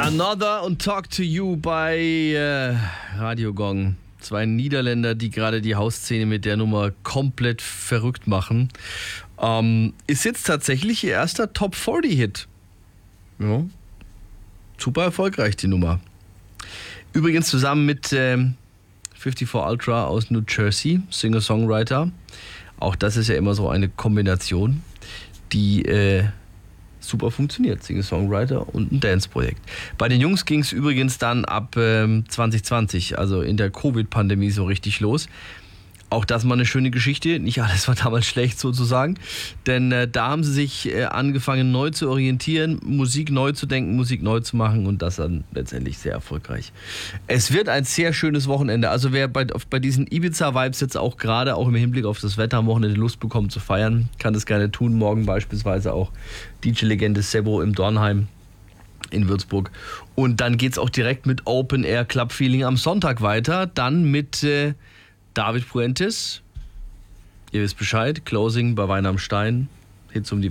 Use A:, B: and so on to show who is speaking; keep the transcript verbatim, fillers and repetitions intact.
A: Another und Talk to You bei äh, Radio Gong. Zwei Niederländer, die gerade die Hausszene mit der Nummer komplett verrückt machen. Ähm, ist jetzt tatsächlich ihr erster Top vierzig Hit. Ja. Super erfolgreich, die Nummer. Übrigens zusammen mit ähm, vierundfünfzig Ultra aus New Jersey, Singer-Songwriter. Auch das ist ja immer so eine Kombination, die äh, super funktioniert. Singer-Songwriter und ein Dance-Projekt. Bei den Jungs ging es übrigens dann ab ähm, zwanzig zwanzig, also in der Covid-Pandemie, so richtig los. Auch das mal eine schöne Geschichte. Nicht alles war damals schlecht sozusagen. Denn äh, da haben sie sich äh, angefangen neu zu orientieren, Musik neu zu denken, Musik neu zu machen und das dann letztendlich sehr erfolgreich. Es wird ein sehr schönes Wochenende. Also wer bei, bei diesen Ibiza-Vibes jetzt auch gerade, auch im Hinblick auf das Wetter am Wochenende Lust bekommt zu feiern, kann das gerne tun. Morgen beispielsweise auch D J-Legende Sebo im Dornheim in Würzburg. Und dann geht's auch direkt mit Open Air Club Feeling am Sonntag weiter. Dann mit äh, David Puentes, ihr wisst Bescheid, Closing bei Wein am Stein, Hits um die